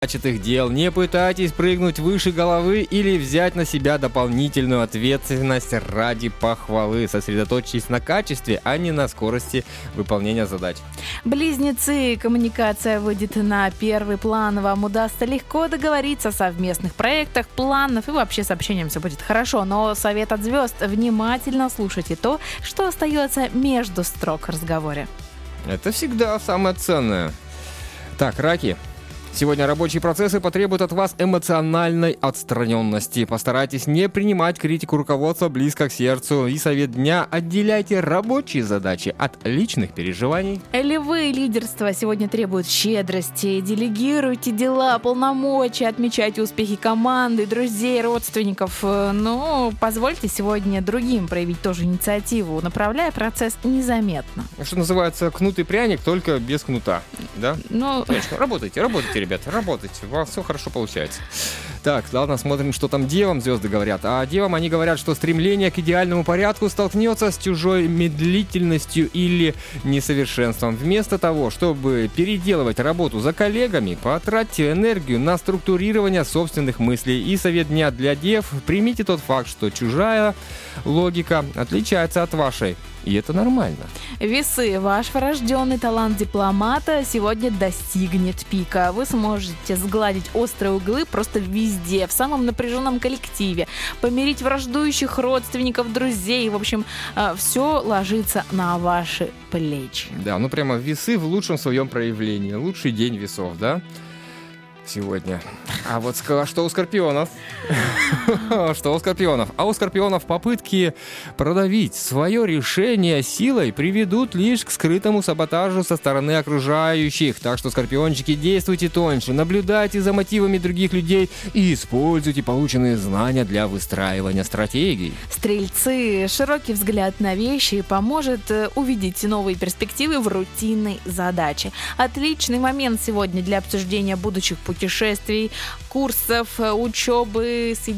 начатых дел. Не пытайтесь прыгнуть выше головы или взять на себя дополнительную ответственность ради похвалы. Сосредоточьтесь на качестве, а не на скорости выполнения задач. Близнецы, коммуникация выйдет на первый план. Вам удастся легко договориться о совместных проектах, планах и вообще с общением все будет хорошо. Но совет от звезд: внимательно слушайте то, что остается между строк в разговоре. Это всегда самое ценное. Так, раки. Сегодня рабочие процессы потребуют от вас эмоциональной отстраненности. Постарайтесь не принимать критику руководства близко к сердцу. И совет дня: отделяйте рабочие задачи от личных переживаний. Львы, лидерство сегодня требует щедрости. Делегируйте дела, полномочия, отмечайте успехи команды, друзей, родственников. Но позвольте сегодня другим проявить тоже инициативу, направляя процесс незаметно. Что называется, кнут и пряник, только без кнута. Да? Ну, Конечно, работайте, ребята, работайте. У вас все хорошо получается. Так, ладно, смотрим, что там девам звезды говорят. А девам они говорят, что стремление к идеальному порядку столкнется с чужой медлительностью или несовершенством. Вместо того, чтобы переделывать работу за коллегами, потратьте энергию на структурирование собственных мыслей. И совет дня для дев: примите тот факт, что чужая логика отличается от вашей. И это нормально. Весы, ваш врожденный талант дипломата сегодня достигнет пика. Вы сможете сгладить острые углы просто везде, в самом напряженном коллективе, помирить враждующих родственников, друзей. В общем, все ложится на ваши плечи. Да, ну прямо весы в лучшем своем проявлении. Лучший день весов, да? Сегодня. А вот что у скорпионов? Что у скорпионов? А у скорпионов попытки продавить свое решение силой приведут лишь к скрытому саботажу со стороны окружающих. Так что, скорпиончики, действуйте тоньше, наблюдайте за мотивами других людей и используйте полученные знания для выстраивания стратегий. Стрельцы, широкий взгляд на вещи поможет увидеть новые перспективы в рутинной задаче. Отличный момент сегодня для обсуждения будущих путешествий, курсов, учебы с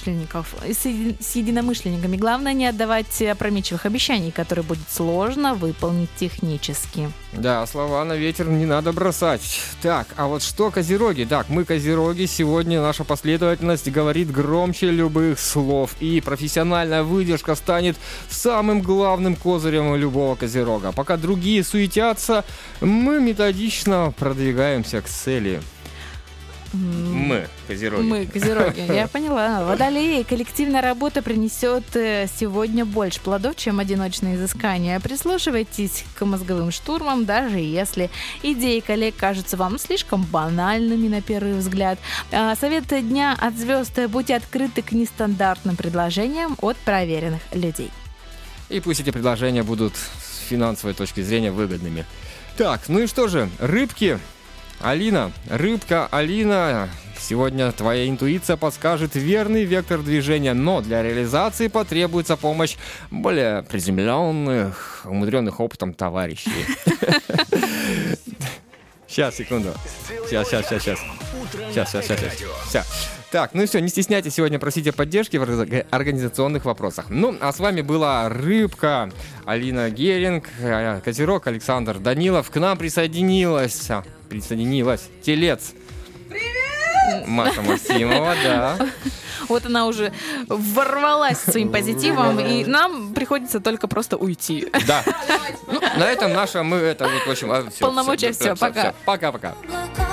единомышленниками. Главное, не отдавать опрометчивых обещаний, которые будет сложно выполнить технически. Да, слова на ветер не надо бросать. Так, а вот что козероги? Так, мы козероги. Сегодня наша последовательность говорит громче любых слов. И профессиональная выдержка станет самым главным козырем любого козерога. Пока другие суетятся, мы методично продвигаемся к цели. Мы козероги. Я поняла. Водолеи, коллективная работа принесет сегодня больше плодов, чем одиночные изыскания. Прислушивайтесь к мозговым штурмам, даже если идеи коллег кажутся вам слишком банальными на первый взгляд. Совет дня от звезд: будьте открыты к нестандартным предложениям от проверенных людей. И пусть эти предложения будут с финансовой точки зрения выгодными. Так, ну и что же, рыбки. Алина, рыбка Алина, сегодня твоя интуиция подскажет верный вектор движения, но для реализации потребуется помощь более приземленных, умудренных опытом товарищей. Сейчас, секунду. Сейчас. Так, ну и все, не стесняйтесь сегодня просить о поддержке в организационных вопросах. Ну, а с вами была рыбка Алина Геринг, козерог Александр Данилов. К нам присоединилась телец. Привет! Маша Максимова, да. Вот она уже ворвалась своим позитивом, и нам приходится только просто уйти. Да. Ну, на этом наша, в общем... Полномочия, все, пока. Пока-пока.